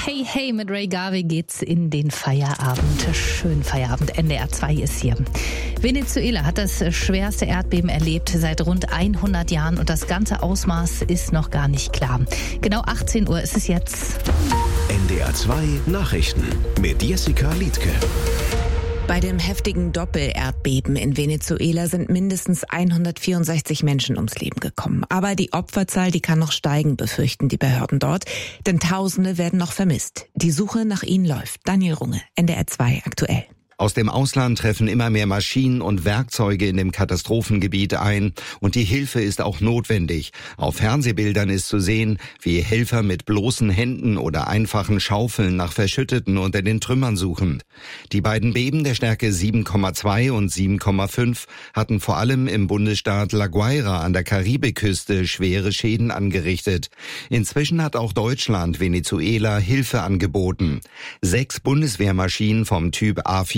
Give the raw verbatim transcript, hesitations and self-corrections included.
Hey, hey, mit Ray Garvey geht's in den Feierabend. Schönen Feierabend. N D R zwei ist hier. Venezuela hat das schwerste Erdbeben erlebt seit rund hundert Jahren und das ganze Ausmaß ist noch gar nicht klar. Genau achtzehn Uhr ist es jetzt. N D R zwei Nachrichten mit Jessica Liedtke. Bei dem heftigen Doppel-Erdbeben in Venezuela sind mindestens hundertvierundsechzig Menschen ums Leben gekommen. Aber die Opferzahl, die kann noch steigen, befürchten die Behörden dort. Denn Tausende werden noch vermisst. Die Suche nach ihnen läuft. Daniel Runge, N D R zwei aktuell. Aus dem Ausland treffen immer mehr Maschinen und Werkzeuge in dem Katastrophengebiet ein und die Hilfe ist auch notwendig. Auf Fernsehbildern ist zu sehen, wie Helfer mit bloßen Händen oder einfachen Schaufeln nach Verschütteten unter den Trümmern suchen. Die beiden Beben der Stärke sieben Komma zwei und sieben Komma fünf hatten vor allem im Bundesstaat La Guaira an der Karibikküste schwere Schäden angerichtet. Inzwischen hat auch Deutschland Venezuela Hilfe angeboten. Sechs Bundeswehrmaschinen vom Typ A vier